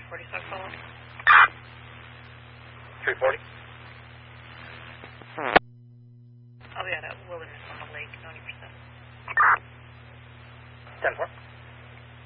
47 follow. 340. I'll be at Wilderness on the lake, 90%. 10-4.